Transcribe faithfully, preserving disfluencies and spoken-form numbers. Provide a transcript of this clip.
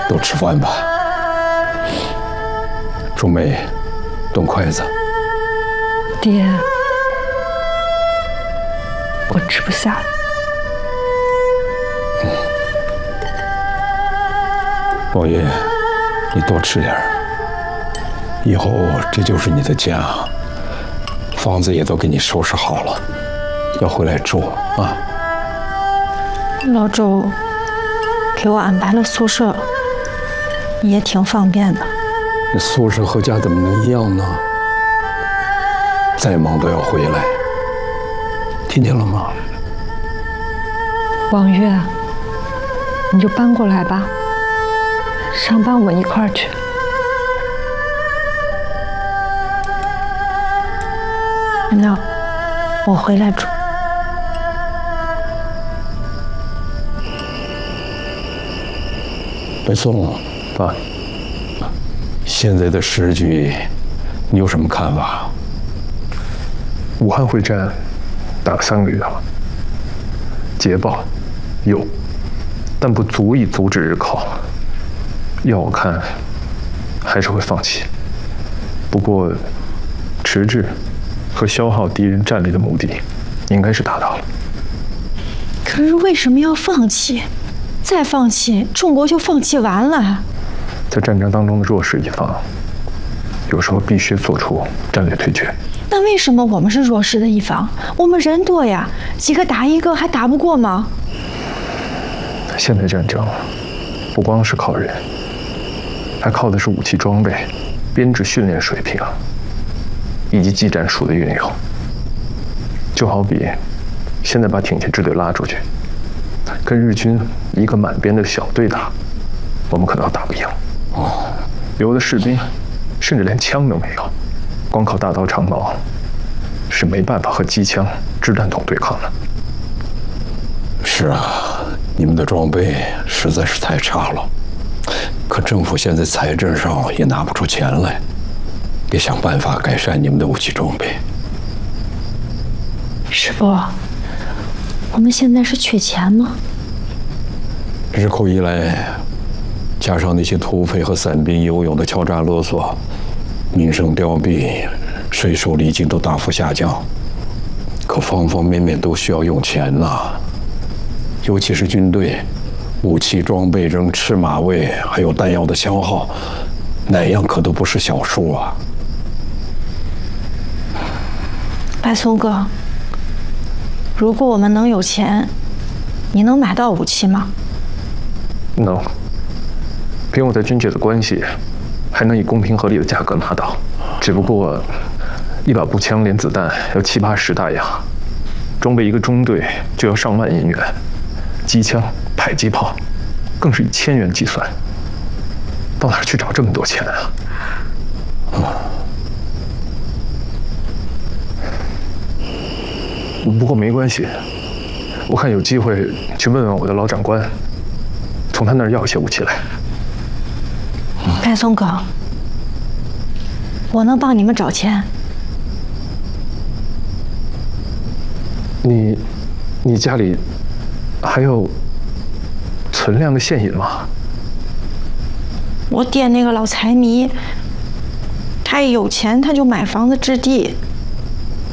都吃饭吧。钟梅，动筷子。 爹，我吃不下了。 嗯，王爷，你多吃点儿。以后这就是你的家，房子也都给你收拾好了，要回来住啊。 老周给我安排了宿舍，也挺方便的。 那宿舍和家怎么能一样呢？再忙都要回来，听见了吗？ 王月，你就搬过来吧，上班我一块儿去。那我回来住。 白松，爸，现在的时局，你有什么看法？ 武汉会战打了三个月了，捷报有，但不足以阻止日寇。要我看，还是会放弃。不过，迟滞和消耗敌人战力的目的，应该是达到了。 可是为什么要放弃？再放弃，中国就放弃完了。 在战争当中的弱势一方，有时候必须做出战略退却。 那为什么我们是弱势的一方？我们人多呀，几个打一个还打不过吗？ 现代战争不光是靠人，还靠的是武器装备、编制训练水平，以及技战术的运用。就好比现在把挺进支队拉出去，跟日军一个满编的小队打，我们可能打不赢。哦，有的士兵甚至连枪都没有，光靠大刀长矛是没办法和机枪、掷弹筒对抗的。 是啊，你们的装备实在是太差了，可政府现在财政上也拿不出钱来，得想办法改善你们的武器装备。 师傅，我们现在是缺钱吗？ 日寇一来，加上那些土匪和散兵游勇的敲诈勒索，民生凋敝，税收礼金都大幅下降，可方方面面都需要用钱呐。尤其是军队，武器装备仍吃马喂，还有弹药的消耗，哪样可都不是小数啊。 白松哥，如果我们能有钱，你能买到武器吗？ 能。凭我在军界的关系，还能以公平合理的价格拿到。只不过，一把步枪连子弹要七八十大洋，装备一个中队就要上万银元，机枪、迫击炮更是以千元计算。到哪儿去找这么多钱啊？嗯。不过没关系，我看有机会去问问我的老长官，从他那儿要一些武器来。 白松哥，我能帮你们找钱。 你，你家里还有存量的现银吗？ 我爹那个老财迷，他一有钱他就买房子置地。